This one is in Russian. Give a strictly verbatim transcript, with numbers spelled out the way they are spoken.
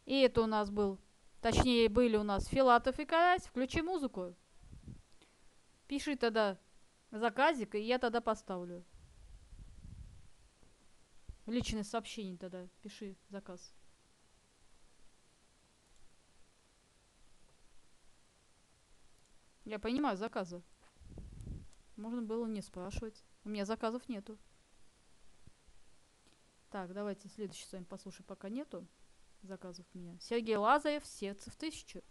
И это у нас был, точнее, были у нас Филатов и Карась. Включи музыку. Пиши тогда заказик, и я тогда поставлю. Личное сообщение тогда. Пиши заказ. Я понимаю заказы. Можно было не спрашивать. У меня заказов нету. Так, давайте следующий с вами послушаем, пока нету заказов у меня. Сергей Лазарев, сердце в тысячу.